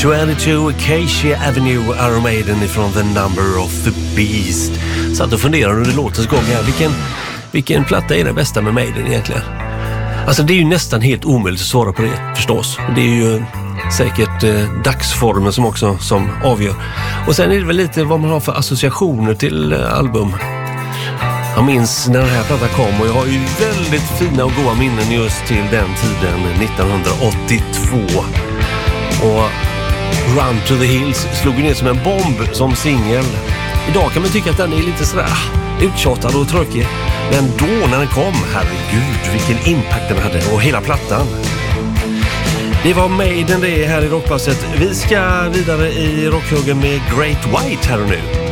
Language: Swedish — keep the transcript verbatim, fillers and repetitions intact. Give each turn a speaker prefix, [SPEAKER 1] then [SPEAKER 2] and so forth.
[SPEAKER 1] tjugotvå Acacia Avenue, Iron Maiden ifrån The Number of the Beast. Satt och funderade under låtens gång här. Vilken, vilken platta är det bästa med Maiden egentligen? Alltså det är ju nästan helt omöjligt att svara på det förstås. Det är ju säkert eh, dagsformen som också som avgör. Och sen är det väl lite vad man har för associationer till eh, album. Jag minns när den här plattan kom och jag har ju väldigt fina och goda minnen just till den tiden nittonhundraåttiotvå. Och Run to the Hills slog ner som en bomb som singel. Idag kan man tycka att den är lite sådär uttjatad och tråkig. Men då när den kom, herregud vilken impact den hade och hela plattan. Det var Maiden det här i Rockpasset. Vi ska vidare i rockhuggen med Great White här och nu.